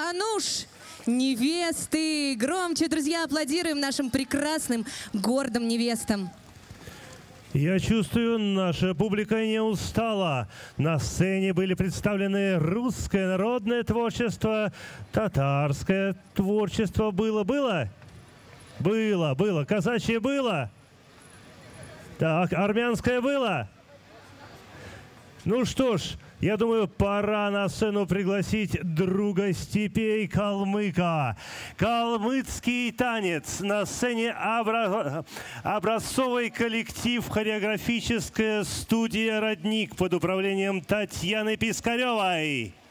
А ну ж, невесты! Громче, друзья, аплодируем нашим прекрасным, гордым невестам. Я чувствую, наша публика не устала. На сцене были представлены русское народное творчество, татарское творчество. Было? Было. Казачье было? Так, армянское было? Ну что ж, я думаю, пора на сцену пригласить друга степей калмыка. Калмыцкий танец. На сцене образцовый коллектив, хореографическая студия «Родник» под управлением Татьяны Пискаревой.